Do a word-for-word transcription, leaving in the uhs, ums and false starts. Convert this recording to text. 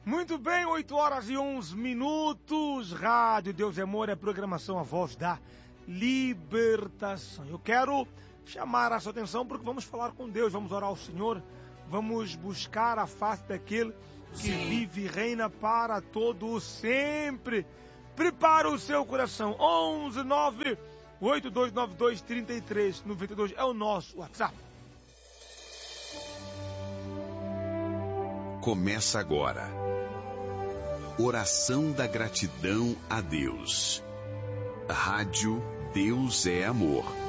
Muito bem, oito horas e onze minutos. Rádio Deus é Amor é programação A Voz da Libertação. Eu quero chamar a sua atenção porque vamos falar com Deus, vamos orar ao Senhor, vamos buscar a face daquele que Sim. vive e reina para todo sempre. Prepara o seu coração. onze nove oito dois nove dois três três nove dois é o nosso WhatsApp. Começa agora. Oração da gratidão a Deus. Rádio Deus é Amor.